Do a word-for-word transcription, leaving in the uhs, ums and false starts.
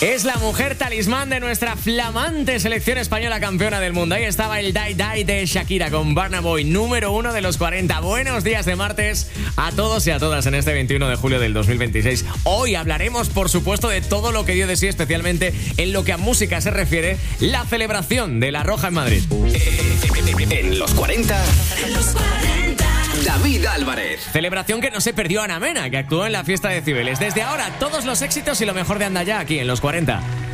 Es la mujer talismán de nuestra flamante selección española campeona del mundo. Ahí estaba el Die Die de Shakira con Burna Boy, número uno de los cuarenta. Buenos días de martes a todos y a todas en este veintiuno de julio del dos mil veintiséis. Hoy hablaremos, por supuesto, de todo lo que dio de sí, especialmente en lo que a música se refiere, la celebración de La Roja en Madrid. En los cuarenta, David Álvarez. Celebración que no se perdió Ana Mena, que actuó en la fiesta de Cibeles. Desde ahora, todos los éxitos y lo mejor de Anda Ya aquí en los cuarenta.